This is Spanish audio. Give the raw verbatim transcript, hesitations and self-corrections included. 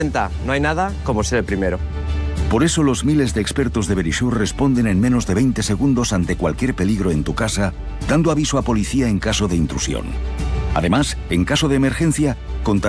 No hay nada como ser el primero. Por eso los miles de expertos de Verisure responden en menos de veinte segundos ante cualquier peligro en tu casa, dando aviso a policía en caso de intrusión. Además, en caso de emergencia,